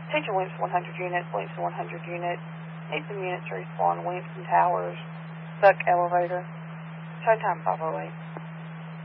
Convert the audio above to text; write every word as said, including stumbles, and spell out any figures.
Attention Williamson one hundred units, Williamson one hundred units. Need some units to respond. Williamson Towers, Suck Elevator. Showtime five oh eight.